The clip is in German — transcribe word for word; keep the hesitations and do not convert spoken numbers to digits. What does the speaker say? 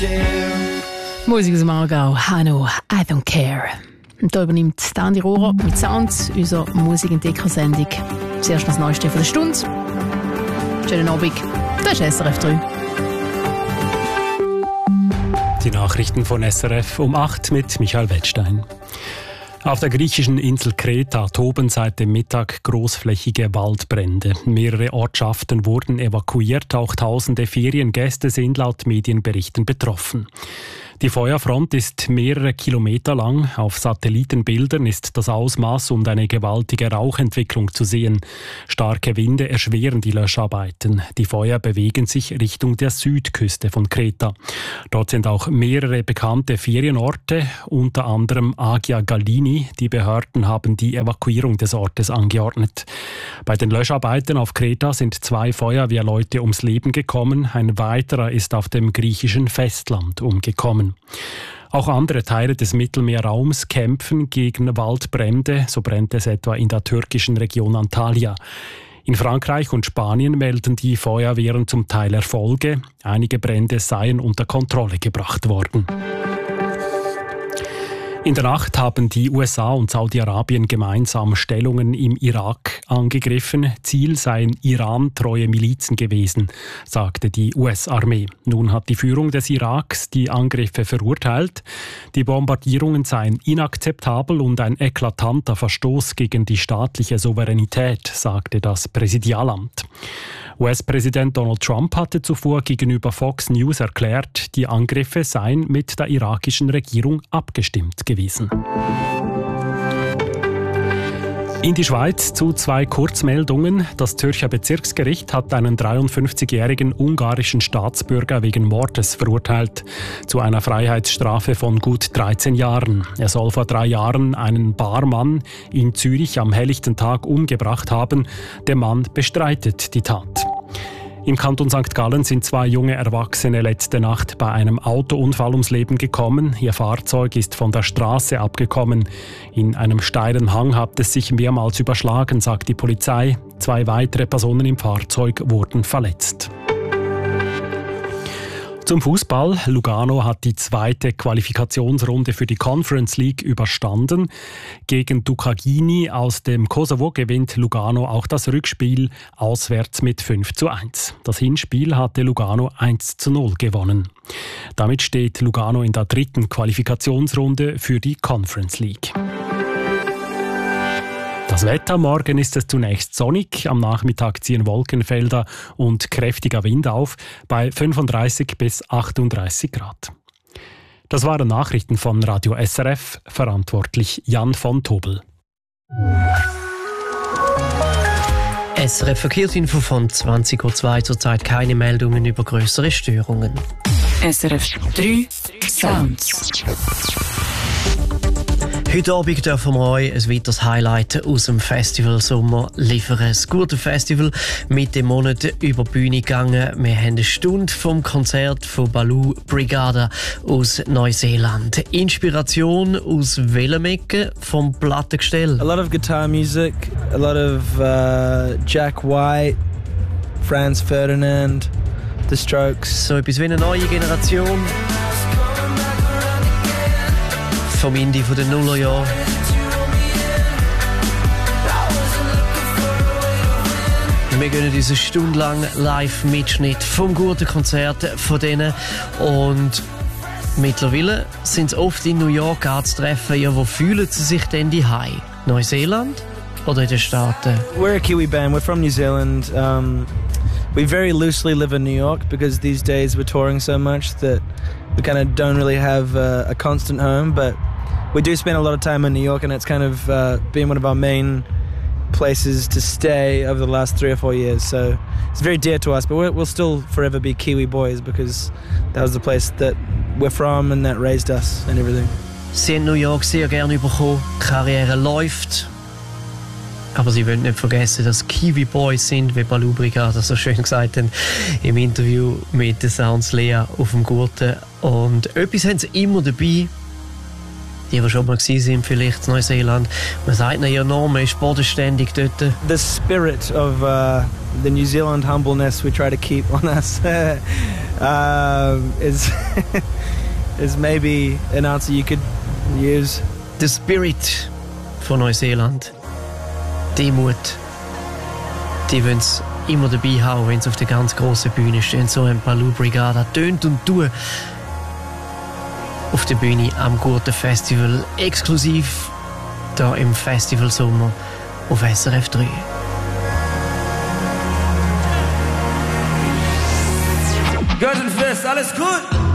Musik aus dem Aargau, Hanno, I don't care. Und hier übernimmt Andi Rohrer mit Sounds unsere Musikentdecker-Sendung. Zuerst das Neueste von der Stunde. Schönen Abend, das ist S R F drei. Die Nachrichten von S R F um acht mit Michael Wettstein. Auf der griechischen Insel Kreta toben seit dem Mittag großflächige Waldbrände. Mehrere Ortschaften wurden evakuiert, auch tausende Feriengäste sind laut Medienberichten betroffen. Die Feuerfront ist mehrere Kilometer lang. Auf Satellitenbildern ist das Ausmaß und eine gewaltige Rauchentwicklung zu sehen. Starke Winde erschweren die Löscharbeiten. Die Feuer bewegen sich Richtung der Südküste von Kreta. Dort sind auch mehrere bekannte Ferienorte, unter anderem Agia Gallini. Die Behörden haben die Evakuierung des Ortes angeordnet. Bei den Löscharbeiten auf Kreta sind zwei Feuerwehrleute ums Leben gekommen. Ein weiterer ist auf dem griechischen Festland umgekommen. Auch andere Teile des Mittelmeerraums kämpfen gegen Waldbrände. So brennt es etwa in der türkischen Region Antalya. In Frankreich und Spanien melden die Feuerwehren zum Teil Erfolge. Einige Brände seien unter Kontrolle gebracht worden. In der Nacht haben die U S A und Saudi-Arabien gemeinsam Stellungen im Irak angegriffen. Ziel seien Iran-treue Milizen gewesen, sagte die U S-Armee. Nun hat die Führung des Iraks die Angriffe verurteilt. Die Bombardierungen seien inakzeptabel und ein eklatanter Verstoß gegen die staatliche Souveränität, sagte das Präsidialamt. U S-Präsident Donald Trump hatte zuvor gegenüber Fox News erklärt, die Angriffe seien mit der irakischen Regierung abgestimmt gewesen. In die Schweiz zu zwei Kurzmeldungen. Das Zürcher Bezirksgericht hat einen dreiundfünfzigjährigen ungarischen Staatsbürger wegen Mordes verurteilt, zu einer Freiheitsstrafe von gut dreizehn Jahren. Er soll vor drei Jahren einen Barmann in Zürich am helllichten Tag umgebracht haben. Der Mann bestreitet die Tat. Im Kanton Sankt Gallen sind zwei junge Erwachsene letzte Nacht bei einem Autounfall ums Leben gekommen. Ihr Fahrzeug ist von der Straße abgekommen. In einem steilen Hang hat es sich mehrmals überschlagen, sagt die Polizei. Zwei weitere Personen im Fahrzeug wurden verletzt. Zum Fußball. Lugano hat die zweite Qualifikationsrunde für die Conference League überstanden. Gegen Dukagini aus dem Kosovo gewinnt Lugano auch das Rückspiel auswärts mit fünf zu eins. Das Hinspiel hatte Lugano eins zu null gewonnen. Damit steht Lugano in der dritten Qualifikationsrunde für die Conference League. Das Wetter: Morgen ist es zunächst sonnig, am Nachmittag ziehen Wolkenfelder und kräftiger Wind auf bei fünfunddreißig bis achtunddreißig Grad. Das waren Nachrichten von Radio S R F, verantwortlich Jan von Tobel. S R F Verkehrsinfo von zwanzig Uhr zwei, zurzeit keine Meldungen über größere Störungen. S R F drei Sounds. Heute Abend dürfen wir euch ein weiteres Highlight aus dem Festival Sommer liefern. Das gute Festival mit dem Monat über die Bühne gegangen. Wir haben eine Stunde vom Konzert von Baloo Brigada aus Neuseeland. Inspiration aus welchem Ecke vom Plattengestell? A lot of guitar music, a lot of uh, Jack White, Franz Ferdinand, The Strokes. So etwas wie eine neue Generation vom Indie von den Nullerjahren. Wir gehen uns eine Stunde lang Live-Mitschnitt vom guten Konzert von denen. Und mittlerweile sind sie oft in New York anzutreffen. Ja, wo fühlen sie sich denn die High? Neuseeland oder in den Staaten? We're a Kiwi band. We're from New Zealand. Um, we very loosely live in New York because these days we're touring so much that we kind of don't really have a, a constant home. But we do spend a lot of time in New York, and it's kind of uh, been one of our main places to stay over the last three or four years. So it's very dear to us, but we're, we'll still forever be Kiwi boys because that was the place that we're from and that raised us and everything. Sie haben New York sehr gerne bekommen. Die Karriere läuft. Aber sie wollen nicht vergessen, dass Kiwi Boys sind, wie Baloo Brigada so schön gesagt haben im Interview mit den Sounds Lea auf dem Gurten. Und etwas haben sie immer dabei. Die, die schon mal gewesen sind, vielleicht in Neuseeland. Man sagt ihnen, ihr Name ist bodenständig dort. The spirit of uh, the New Zealand humbleness we try to keep on us uh, is, is maybe an answer you could use. Der Spirit von Neuseeland, Demut, die wollen es immer dabei haben, wenn sie auf der ganz grossen Bühne stehen. So ein Baloo Brigada tönt und tut auf der Bühne am Gurten Festival, exklusiv da im Festival Sommer auf S R F drei. Gürtelfest, alles gut?